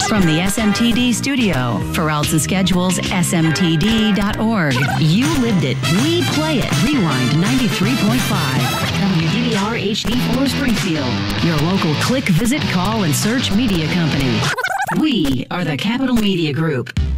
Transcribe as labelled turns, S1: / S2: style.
S1: From the SMTD studio, for Alts and Schedules, smtd.org. You lived it. We play it. Rewind 93.5. WDBR HD4 Springfield. Your local click, visit, call, and search media company. We are the Capital Media Group.